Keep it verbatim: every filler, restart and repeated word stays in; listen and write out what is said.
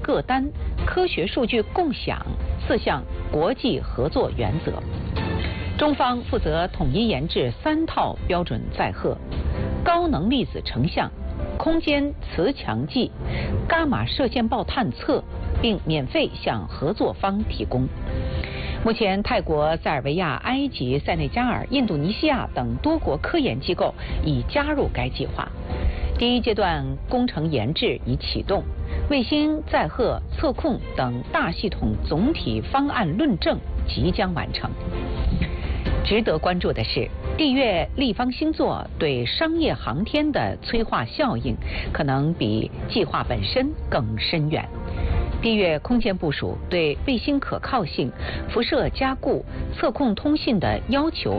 各单、科学数据共享四项国际合作原则。中方负责统一研制三套标准载荷：高能粒子成像、空间磁强计、伽马射线暴探测，并免费向合作方提供。目前，泰国、塞尔维亚、埃及、塞内加尔、印度尼西亚等多国科研机构已加入该计划。第一阶段工程研制已启动，卫星载荷、测控等大系统总体方案论证即将完成。值得关注的是，地月立方星座对商业航天的催化效应，可能比计划本身更深远。地月空间部署对卫星可靠性、辐射加固、测控通信的要求